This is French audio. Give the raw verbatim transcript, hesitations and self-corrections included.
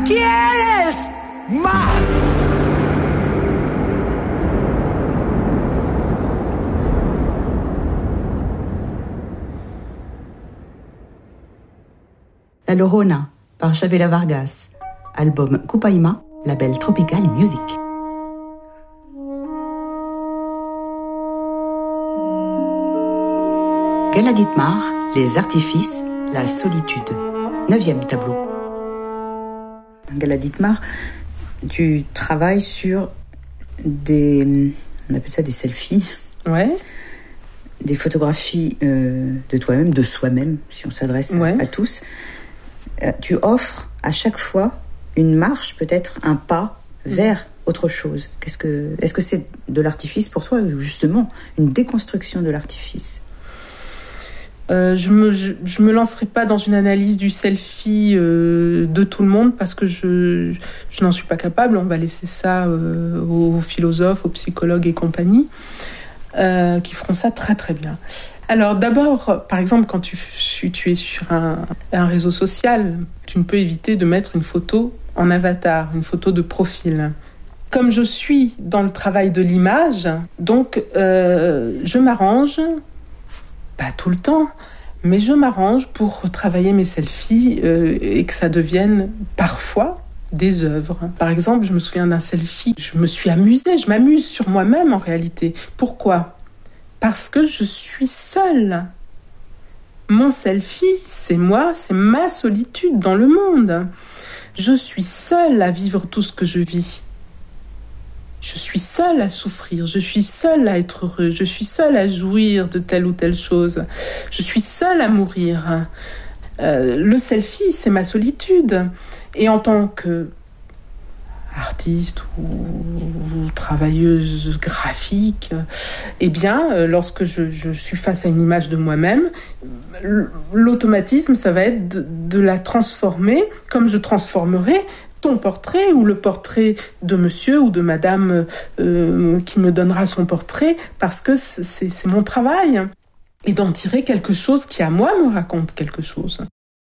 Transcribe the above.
quieres más. La Llorona par Chavela Vargas, album Cupaima, label Tropical Music. Gala Dittmar, Les artifices, la solitude. Neuvième tableau. Gala Dittmar, tu travailles sur des, on appelle ça des selfies. Ouais. Des photographies euh, de toi-même, de soi-même, si on s'adresse ouais. à, à tous. Euh, tu offres à chaque fois une marche, peut-être un pas vers autre chose. Qu'est-ce que, est-ce que c'est de l'artifice pour toi, ou justement une déconstruction de l'artifice? Euh, je me je, je me lancerai pas dans une analyse du selfie euh, de tout le monde parce que je je n'en suis pas capable. On va laisser ça euh, aux philosophes, aux psychologues et compagnie euh, qui feront ça très très bien. Alors d'abord, par exemple, quand tu, tu es sur un, un réseau social, tu ne peux éviter de mettre une photo en avatar, une photo de profil. Comme je suis dans le travail de l'image, donc euh, je m'arrange, pas tout le temps, mais je m'arrange pour travailler mes selfies euh, et que ça devienne parfois des œuvres. Par exemple, je me souviens d'un selfie, je me suis amusée, je m'amuse sur moi-même en réalité. Pourquoi ? Parce que je suis seule. Mon selfie, c'est moi, c'est ma solitude dans le monde. Je suis seule à vivre tout ce que je vis. Je suis seule à souffrir, je suis seule à être heureuse, je suis seule à jouir de telle ou telle chose. Je suis seule à mourir. Euh, le selfie, c'est ma solitude. Et en tant que artiste ou, ou travailleuse graphique, eh bien, lorsque je, je suis face à une image de moi-même, l'automatisme, ça va être de, de la transformer comme je transformerais ton portrait ou le portrait de monsieur ou de madame euh, qui me donnera son portrait, parce que c'est, c'est mon travail. Et d'en tirer quelque chose qui, à moi, me raconte quelque chose.